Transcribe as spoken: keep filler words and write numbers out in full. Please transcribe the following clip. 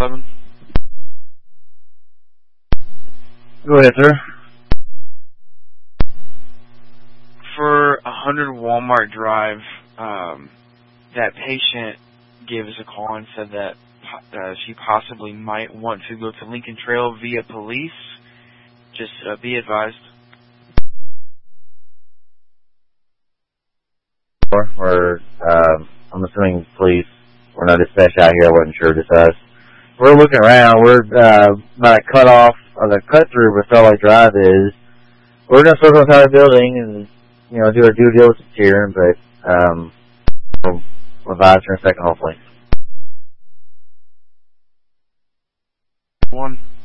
seven. Go ahead, sir. For one hundred Walmart Drive, um, that patient gave us a call and said that uh, she possibly might want to go to Lincoln Trail via police. Just uh, be advised. We're, uh, I'm assuming police. We're not dispatch out here. I wasn't sure. Just us. We're looking around. We're uh, about a cut off of the cut through where Starlight Drive is. We're gonna circle the entire building and you know do our due diligence here, but um, we'll revise here in a second, hopefully. One.